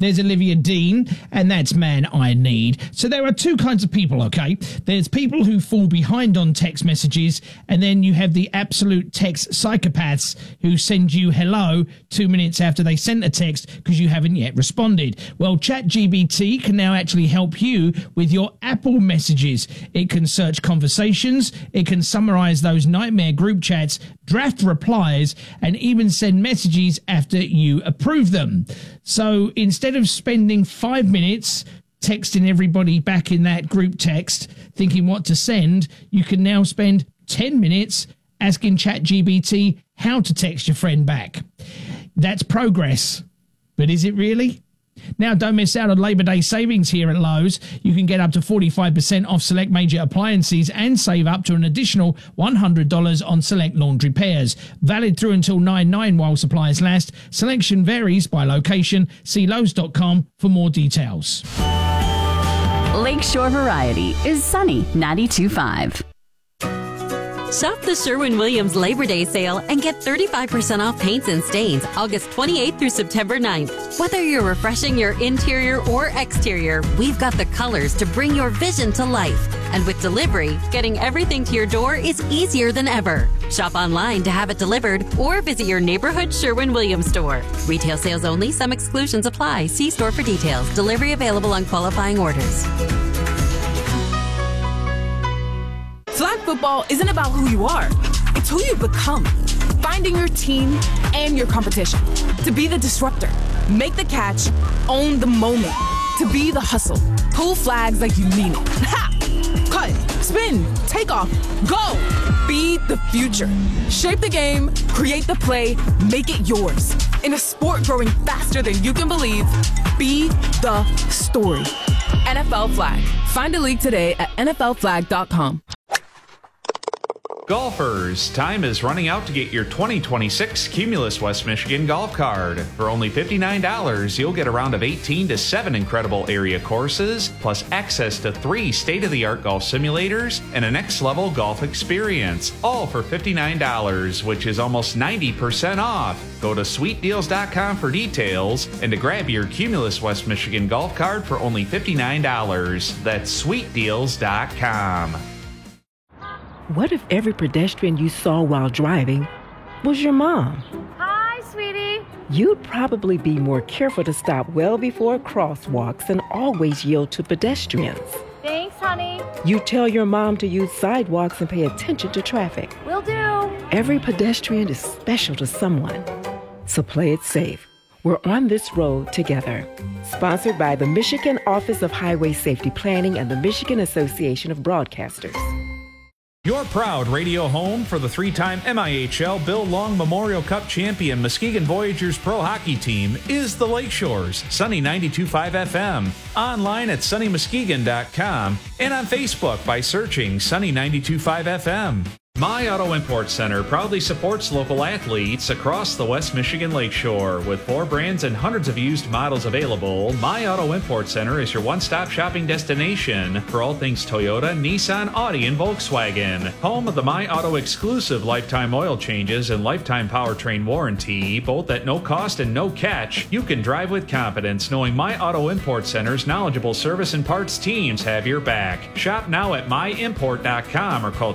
There's Olivia Dean, and that's Man I Need. So there are two kinds of people, okay? There's people who fall behind on text messages, and then you have the absolute text psychopaths who send you hello 2 minutes after they sent a text because you haven't yet responded. Well, ChatGPT can now actually help you with your Apple messages. It can search conversations, it can summarize those nightmare group chats, draft replies, and even send messages after you approve them. So instead of spending 5 minutes texting everybody back in that group text thinking what to send, you can now spend 10 minutes asking ChatGPT how to text your friend back. That's progress. But is it really? Now, don't miss out on Labor Day savings here at Lowe's. You can get up to 45% off select major appliances and save up to an additional $100 on select laundry pairs. Valid through until 9/9 while supplies last. Selection varies by location. See Lowe's.com for more details. Lakeshore Variety is Sunny 92.5. Shop the Sherwin-Williams Labor Day sale and get 35% off paints and stains August 28th through September 9th. Whether you're refreshing your interior or exterior, we've got the colors to bring your vision to life. And with delivery, getting everything to your door is easier than ever. Shop online to have it delivered or visit your neighborhood Sherwin-Williams store. Retail sales only. Some exclusions apply. See store for details. Delivery available on qualifying orders. Flag football isn't about who you are. It's who you become. Finding your team and your competition. To be the disruptor. Make the catch. Own the moment. To be the hustle. Pull flags like you mean it. Ha! Cut. Spin. Take off. Go. Be the future. Shape the game. Create the play. Make it yours. In a sport growing faster than you can believe, be the story. NFL Flag. Find a league today at NFLflag.com. Golfers, time is running out to get your 2026 Cumulus West Michigan golf card. For only $59, you'll get a round of 18 to 7 incredible area courses, plus access to 3 state-of-the-art golf simulators and a next-level golf experience. All for $59, which is almost 90% off. Go to sweetdeals.com for details and to grab your Cumulus West Michigan golf card for only $59. That's sweetdeals.com. What if every pedestrian you saw while driving was your mom? Hi, sweetie. You'd probably be more careful to stop well before crosswalks and always yield to pedestrians. Thanks, honey. You tell your mom to use sidewalks and pay attention to traffic. Will do. Every pedestrian is special to someone. So play it safe. We're on this road together. Sponsored by the Michigan Office of Highway Safety Planning and the Michigan Association of Broadcasters. Your proud radio home for the 3-time MIHL Bill Long Memorial Cup champion Muskegon Voyageurs Pro Hockey Team is the Lakeshores, Sunny 92.5 FM, online at sunnymuskegon.com, and on Facebook by searching Sunny 92.5 FM. My Auto Import Center proudly supports local athletes across the West Michigan Lakeshore. With 4 brands and hundreds of used models available, My Auto Import Center is your one-stop shopping destination for all things Toyota, Nissan, Audi, and Volkswagen. Home of the My Auto exclusive lifetime oil changes and lifetime powertrain warranty, both at no cost and no catch. You can drive with confidence knowing My Auto Import Center's knowledgeable service and parts teams have your back. Shop now at myimport.com or call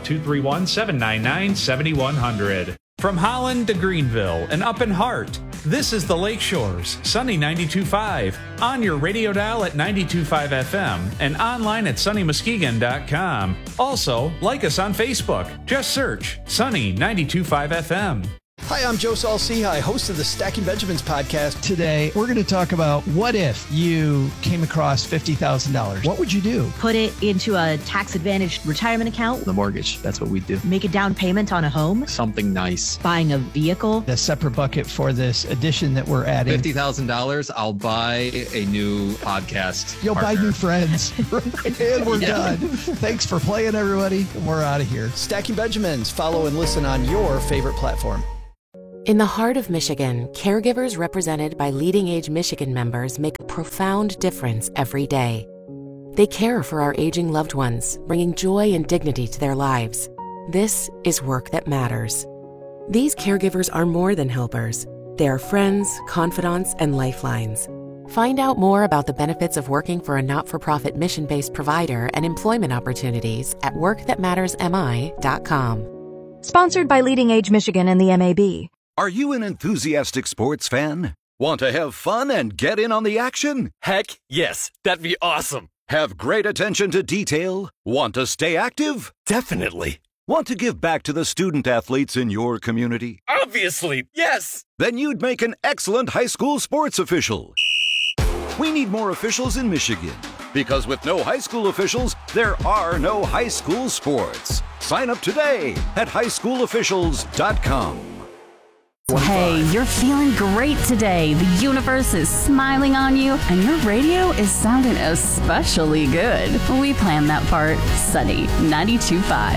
231-799-7100. From Holland to Greenville and up in Hart, this is the Lakeshores, Sunny 92.5, on your radio dial at 92.5 FM and online at sunnymuskegon.com. Also, like us on Facebook. Just search Sunny 92.5 FM. Hi, I'm Joe Saul-Sehy, host of the Stacking Benjamins podcast. Today, we're going to talk about what if you came across $50,000. What would you do? Put it into a tax-advantaged retirement account. The mortgage, that's what we do. Make a down payment on a home. Something nice. Buying a vehicle. A separate bucket for this addition that we're adding. $50,000, I'll buy a new podcast You'll partner. buy new friends. And we're done. Thanks for playing, everybody. We're out of here. Stacking Benjamins. Follow and listen on your favorite platform. In the heart of Michigan, caregivers represented by Leading Age Michigan members make a profound difference every day. They care for our aging loved ones, bringing joy and dignity to their lives. This is work that matters. These caregivers are more than helpers. They are friends, confidants, and lifelines. Find out more about the benefits of working for a not-for-profit mission-based provider and employment opportunities at workthatmattersmi.com. Sponsored by Leading Age Michigan and the MAB. Are you an enthusiastic sports fan? Want to have fun and get in on the action? Heck, yes. That'd be awesome. Have great attention to detail? Want to stay active? Definitely. Want to give back to the student athletes in your community? Obviously, yes. Then you'd make an excellent high school sports official. We need more officials in Michigan, because with no high school officials, there are no high school sports. Sign up today at highschoolofficials.com. Hey, you're feeling great today. The universe is smiling on you, and your radio is sounding especially good. We planned that part. Sunny 92.5.